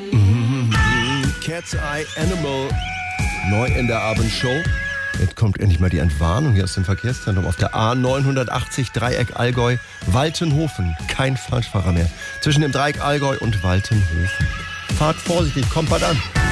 Cat's Eye Animal, neu in der Abendshow. Jetzt kommt endlich mal die Entwarnung hier aus dem Verkehrszentrum auf der A980 Dreieck Allgäu, Waltenhofen. Kein Falschfahrer mehr zwischen dem Dreieck Allgäu und Waltenhofen. Fahrt vorsichtig, kommt bald an.